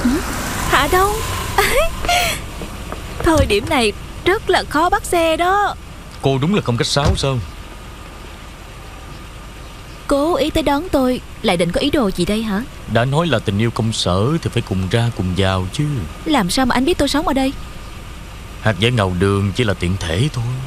Hạ Đông. Thời điểm này rất là khó bắt xe đó. Cô đúng là không cách sáo sao? Cố ý tới đón tôi, lại định có ý đồ gì đây hả? Đã nói là tình yêu công sở thì phải cùng ra cùng vào chứ. Làm sao mà anh biết tôi sống ở đây? Hạt dẻ ngầu đường chỉ là tiện thể thôi.